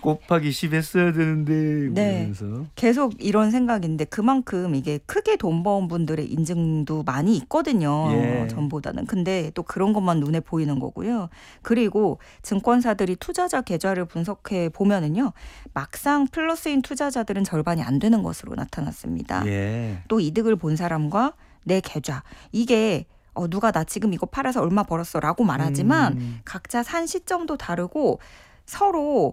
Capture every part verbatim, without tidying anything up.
곱하기 십 했어야 되는데 네. 그러면서. 계속 이런 생각인데 그만큼 이게 크게 돈 버은 분들의 인증도 많이 있거든요. 예. 전보다는. 근데 또 그런 것만 눈에 보이는 거고요. 그리고 증권사들이 투자자 계좌를 분석해 보면은요. 막상 플러스인 투자자들은 절반이 안 되는 것으로 나타났습니다. 예. 또 이득을 본 사람과 내 계좌. 이게 어, 누가 나 지금 이거 팔아서 얼마 벌었어 라고 말하지만 음. 각자 산 시점도 다르고 서로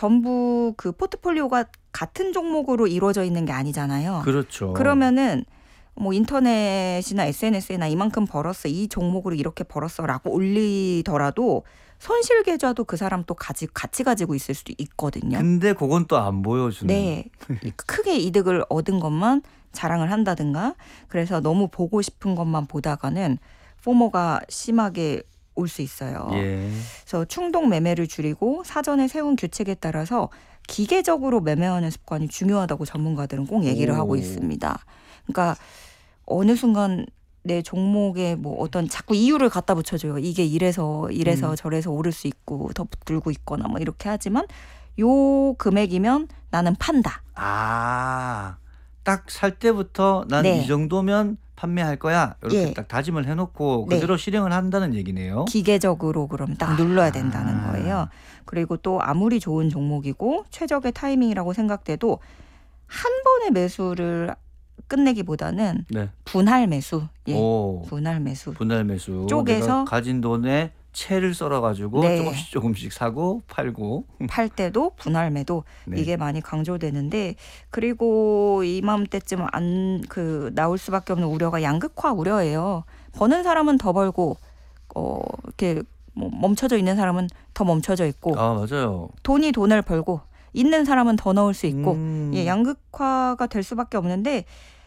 전부 그 포트폴리오가 같은 종목으로 이루어져 있는 게 아니잖아요. 그렇죠. 그러면은 뭐 인터넷이나 에스엔에스에나 이만큼 벌었어, 이 종목으로 이렇게 벌었어라고 올리더라도 손실 계좌도 그 사람 또 가지, 같이 가지고 있을 수도 있거든요. 근데 그건 또 안 보여주는. 네, 크게 이득을 얻은 것만 자랑을 한다든가. 그래서 너무 보고 싶은 것만 보다가는 포모가 심하게 올 수 있어요. 예. 그래서 충동 매매를 줄이고 사전에 세운 규칙에 따라서 기계적으로 매매하는 습관이 중요하다고 전문가들은 꼭 얘기를 오. 하고 있습니다. 그러니까 어느 순간 내 종목에 뭐 어떤 자꾸 이유를 갖다 붙여줘요. 이게 이래서 이래서 음. 저래서 오를 수 있고 더 들고 있거나 뭐 이렇게 하지만 요 금액이면 나는 판다. 아, 딱 살 때부터 난 네. 이 정도면 판매할 거야. 이렇게 예. 딱 다짐을 해놓고 네. 그대로 실행을 한다는 얘기네요. 기계적으로 그럼 딱 눌러야 된다는 아. 거예요. 그리고 또 아무리 좋은 종목이고 최적의 타이밍이라고 생각돼도 한 번의 매수를 끝내기보다는 네. 분할 매수, 예, 오, 분할 매수. 분할 매수. 쪼개서- 내가 가진 돈에 채를 썰어가지고 네. 조금씩 조금씩 사고 팔고. 팔 때도 분할 매도 네. 이게 많이 강조되는데 그리고 이맘때쯤 안 그 나올 수밖에 없는 우려가 양극화 우려예요. 버는 사람은 더 벌고 어 이렇게 뭐 멈춰져 있는 사람은 더 멈춰져 있고 아, 맞아요. 돈이 돈을 벌고 있는 사람은 더 넣을 수 있고 음. 예, 양극화가 될 수밖에 없는데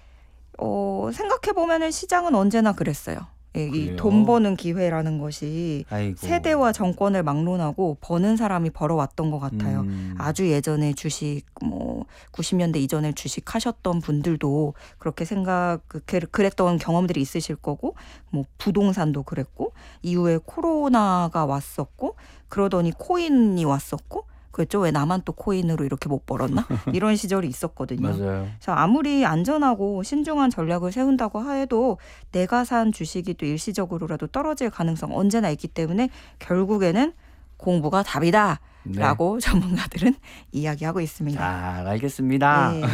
어, 생각해 보면은 시장은 언제나 그랬어요. 예, 이 그래요? 돈 버는 기회라는 것이 아이고. 세대와 정권을 막론하고 버는 사람이 벌어왔던 것 같아요. 음. 아주 예전에 주식 뭐 구십 년대 이전에 주식 하셨던 분들도 그렇게 생각 그- 그랬던 경험들이 있으실 거고 뭐 부동산도 그랬고 이후에 코로나가 왔었고 그러더니 코인이 왔었고 그랬죠. 왜 나만 또 코인으로 이렇게 못 벌었나? 이런 시절이 있었거든요. 맞아요. 그래서 아무리 안전하고 신중한 전략을 세운다고 해도 내가 산 주식이 또 일시적으로라도 떨어질 가능성 언제나 있기 때문에 결국에는 공부가 답이다. 네. 라고 전문가들은 이야기하고 있습니다. 잘 알겠습니다. 네.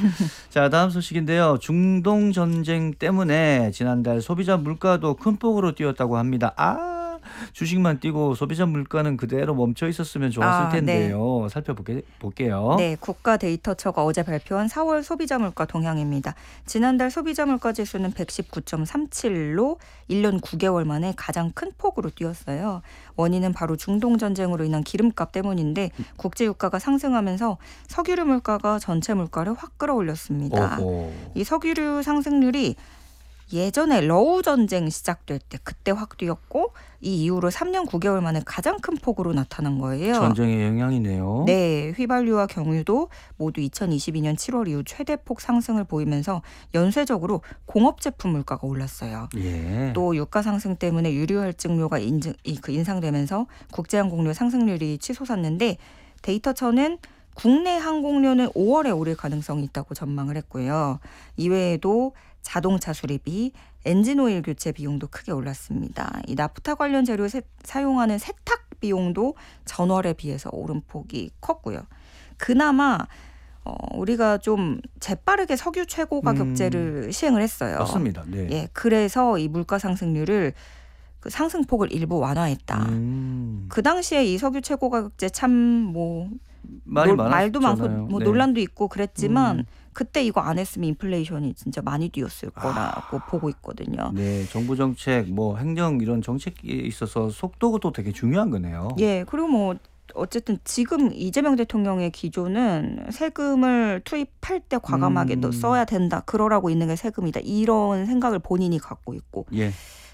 자, 다음 소식인데요. 중동 전쟁 때문에 지난달 소비자 물가도 큰 폭으로 뛰었다고 합니다. 아, 주식만 뛰고 소비자 물가는 그대로 멈춰 있었으면 좋았을 아, 텐데요. 살펴볼게요. 네, 국가데이터처가 어제 발표한 사월 소비자 물가 동향입니다. 지난달 소비자 물가 지수는 백십구 점 삼칠로 일 년 구 개월 만에 가장 큰 폭으로 뛰었어요. 원인은 바로 중동 전쟁으로 인한 기름값 때문인데 국제 유가가 상승하면서 석유류 물가가 전체 물가를 확 끌어올렸습니다. 오호. 이 석유류 상승률이 예전에 러우 전쟁 시작될 때 그때 확 뛰었고 이 이후로 삼 년 구 개월 만에 가장 큰 폭으로 나타난 거예요. 전쟁의 영향이네요. 네, 휘발유와 경유도 모두 이천이십이 년 칠월 이후 최대폭 상승을 보이면서 연쇄적으로 공업 제품 물가가 올랐어요. 예. 또 유가 상승 때문에 유류 할증료가 인증, 그 인상되면서 국제항공료 상승률이 치솟았는데 데이터처는 국내 항공료는 오월에 오를 가능성이 있다고 전망을 했고요. 이외에도 자동차 수리비, 엔진오일 교체 비용도 크게 올랐습니다. 이 나프타 관련 재료 세, 사용하는 세탁 비용도 전월에 비해서 오른 폭이 컸고요. 그나마 어, 우리가 좀 재빠르게 석유 최고 가격제를 음, 시행을 했어요. 맞습니다. 네. 예, 그래서 이 물가 상승률을 그 상승폭을 일부 완화했다. 음, 그 당시에 이 석유 최고 가격제 참 뭐 말이 말도 많고 많았잖아요. 뭐 네. 논란도 있고 그랬지만 음. 그때 이거 안 했으면 인플레이션이 진짜 많이 뛰었을 거라고 아. 보고 있거든요. 네, 정부 정책, 뭐 행정 이런 정책에 있어서 속도도 되게 중요한 거네요. 예, 그리고 뭐 어쨌든 지금 이재명 대통령의 기조는 세금을 투입할 때 과감하게 음. 너 써야 된다. 그러라고 있는 게 세금이다. 이런 생각을 본인이 갖고 있고 예.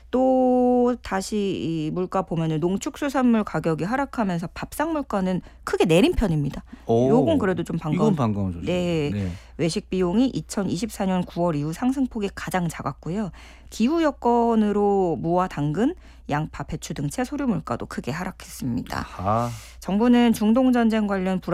또 다시 이 물가 보면은 농축수산물 가격이 하락하면서 밥상 물가는 크게 내린 편입니다. 오, 요건 그래도 좀 반가운. 이건 반가운 소식. 네. 네. 외식 비용이 이천이십사 년 구월 이후 상승폭이 가장 작았고요. 기후 여건으로 무와 당근, 양파, 배추 등 채소류 물가도 크게 하락했습니다. 아. 정부는 중동 전쟁 관련 불안